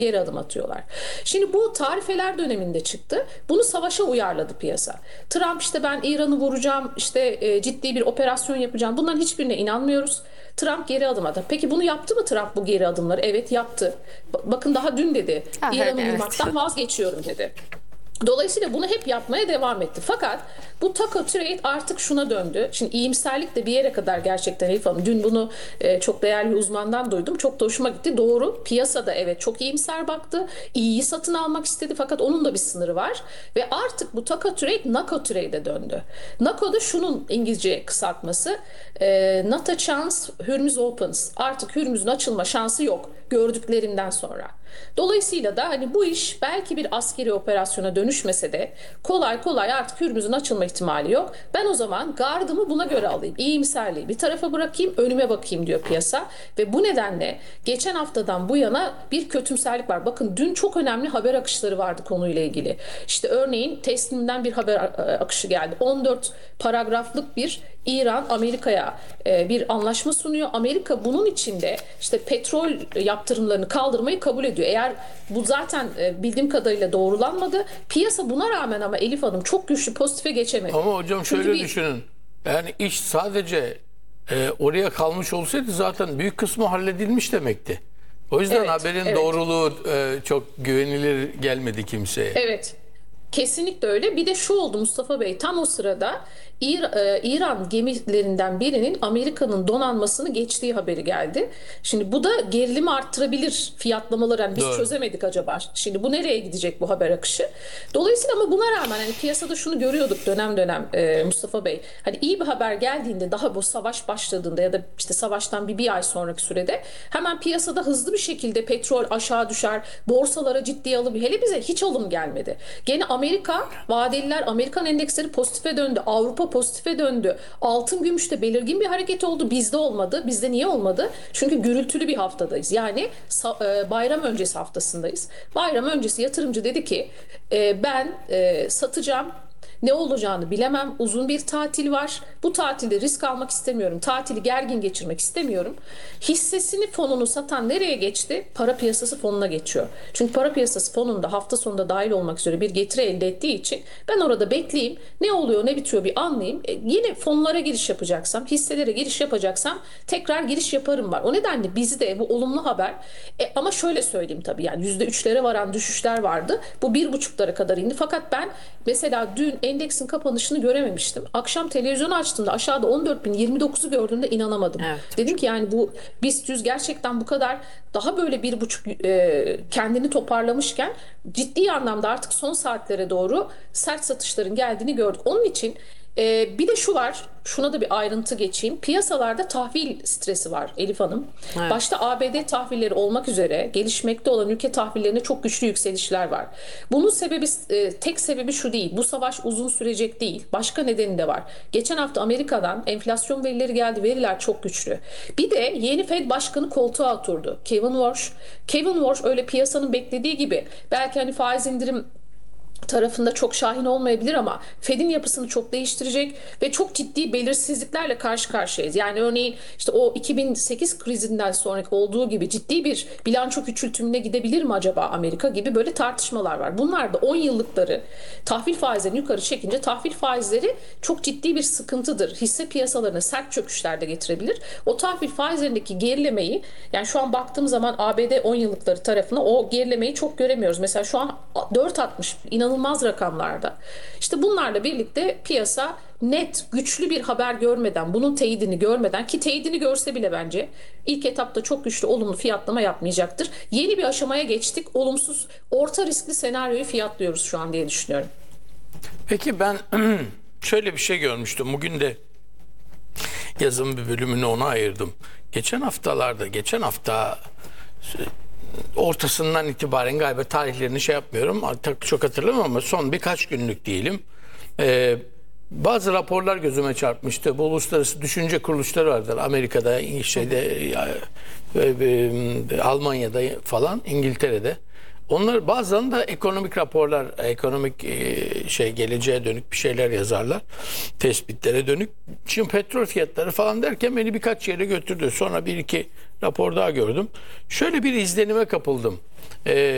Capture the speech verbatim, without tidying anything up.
geri adım atıyorlar. Şimdi bu tarifeler döneminde çıktı. Bunu savaşa uyarladı piyasa. Trump işte ben İran'ı vuracağım, işte e, ciddi bir operasyon yapacağım. Bunların hiçbirine inanmıyoruz. Trump geri adım attı. Peki bunu yaptı mı Trump bu geri adımları? Evet yaptı. Ba- bakın daha dün dedi. Ha, İran'ı evet. vurmaktan vazgeçiyorum dedi. Dolayısıyla bunu hep yapmaya devam etti. Fakat bu taco trade artık şuna döndü. Şimdi iyimserlik de bir yere kadar gerçekten Elif Hanım. Dün bunu e, çok değerli bir uzmandan duydum. Çok da hoşuma gitti. Doğru. Piyasada evet çok iyimser baktı. İyiyi satın almak istedi. Fakat onun da bir sınırı var. Ve artık bu taco trade naco trade'e döndü. Naco da şunun İngilizce kısaltması. E, not a chance, Hürmüz opens. Artık Hürmüz'ün açılma şansı yok. Gördüklerinden sonra. Dolayısıyla da hani bu iş belki bir askeri operasyona dönüşmese de kolay kolay artık Hürmüz'ün açılma ihtimali yok. Ben o zaman gardımı buna göre alayım. İyimserliği bir tarafa bırakayım, önüme bakayım diyor piyasa. Ve bu nedenle geçen haftadan bu yana bir kötümserlik var. Bakın dün çok önemli haber akışları vardı konuyla ilgili. İşte örneğin teslimden bir haber akışı geldi. on dört paragraflık bir İran Amerika'ya bir anlaşma sunuyor. Amerika bunun içinde işte petrol yaptırımlarını kaldırmayı kabul ediyor. Eğer bu zaten bildiğim kadarıyla doğrulanmadı. Piyasa buna rağmen ama Elif Hanım çok güçlü pozitife geçemedi. Ama hocam şöyle Çünkü bir... düşünün. Yani iş sadece e, oraya kalmış olsaydı zaten büyük kısmı halledilmiş demekti. O yüzden Evet, haberin evet. doğruluğu e, çok güvenilir gelmedi kimseye. Evet. Kesinlikle öyle. Bir de şu oldu Mustafa Bey, tam o sırada İr- İran gemilerinden birinin Amerika'nın donanmasını geçtiği haberi geldi. Şimdi bu da gerilimi arttırabilir, fiyatlamaları. Yani biz Doğru. çözemedik acaba. Şimdi bu nereye gidecek bu haber akışı? Dolayısıyla ama buna rağmen hani piyasada şunu görüyorduk dönem dönem e, Mustafa Bey. Hani iyi bir haber geldiğinde, daha bu savaş başladığında ya da işte savaştan bir, bir ay sonraki sürede hemen piyasada hızlı bir şekilde petrol aşağı düşer, borsalara ciddi alım, hele bize hiç alım gelmedi. Gene Amerika, vadeliler, Amerikan endeksleri pozitife döndü. Avrupa pozitife döndü. Altın gümüşte belirgin bir hareket oldu. Bizde olmadı. Bizde niye olmadı? Çünkü gürültülü bir haftadayız. Yani bayram öncesi haftasındayız. Bayram öncesi yatırımcı dedi ki ben satacağım. Ne olacağını bilemem. Uzun bir tatil var. Bu tatilde risk almak istemiyorum. Tatili gergin geçirmek istemiyorum. Hissesini, fonunu satan nereye geçti? Para piyasası fonuna geçiyor. Çünkü para piyasası fonunda hafta sonunda dahil olmak üzere bir getiri elde ettiği için ben orada bekleyeyim. Ne oluyor, ne bitiyor bir anlayayım. E, yine fonlara giriş yapacaksam, hisselere giriş yapacaksam tekrar giriş yaparım var. O nedenle bizde bu olumlu haber. E, ama şöyle söyleyeyim tabii, yani yüzde üçlere varan düşüşler vardı. Bu bir buçuklara kadar indi. Fakat ben mesela dün endeksin kapanışını görememiştim. Akşam televizyonu açtığımda aşağıda on dört bin yirmi dokuzu gördüğümde inanamadım. Evet. Dedim ki yani bu BIST yüz gerçekten bu kadar daha böyle bir buçuk e, kendini toparlamışken ciddi anlamda artık son saatlere doğru sert satışların geldiğini gördük. Onun için Ee, bir de şu var, şuna da bir ayrıntı geçeyim. Piyasalarda tahvil stresi var Elif Hanım. Evet. Başta A B D tahvilleri olmak üzere gelişmekte olan ülke tahvillerine çok güçlü yükselişler var. Bunun sebebi, e, tek sebebi şu değil. Bu savaş uzun sürecek değil. Başka nedeni de var. Geçen hafta Amerika'dan enflasyon verileri geldi. Veriler çok güçlü. Bir de yeni Fed Başkanı koltuğa oturdu. Kevin Warsh. Kevin Warsh öyle piyasanın beklediği gibi belki hani faiz indirim tarafında çok şahin olmayabilir ama Fed'in yapısını çok değiştirecek ve çok ciddi belirsizliklerle karşı karşıyayız. Yani örneğin işte o iki bin sekiz krizinden sonraki olduğu gibi ciddi bir bilanço küçültümüne gidebilir mi acaba Amerika gibi böyle tartışmalar var. Bunlar da on yıllıkları tahvil faizlerini yukarı çekince tahvil faizleri çok ciddi bir sıkıntıdır. Hisse piyasalarına sert çöküşler de getirebilir. O tahvil faizlerindeki gerilemeyi, yani şu an baktığım zaman A B D on yıllıkları tarafına o gerilemeyi çok göremiyoruz. Mesela şu an dört altmış, inanılmaz rakamlarda. İşte bunlarla birlikte piyasa net, güçlü bir haber görmeden, bunun teyidini görmeden, ki teyidini görse bile bence ilk etapta çok güçlü olumlu fiyatlama yapmayacaktır. Yeni bir aşamaya geçtik. Olumsuz, orta riskli senaryoyu fiyatlıyoruz şu an diye düşünüyorum. Peki ben şöyle bir şey görmüştüm. Bugün de yazın bir bölümünü ona ayırdım. Geçen haftalarda, geçen hafta ortasından itibaren galiba tarihlerini şey yapmıyorum. Artık çok hatırlamıyorum ama son birkaç günlük diyelim. Ee, bazı raporlar gözüme çarpmıştı. Bu uluslararası düşünce kuruluşları vardır. Amerika'da, şeyde, e, e, Almanya'da falan, İngiltere'de. Onlar bazen de ekonomik raporlar, ekonomik e, şey geleceğe dönük bir şeyler yazarlar. Tespitlere dönük. Şimdi petrol fiyatları falan derken beni birkaç yere götürdü. Sonra bir iki rapor daha gördüm. Şöyle bir izlenime kapıldım. E,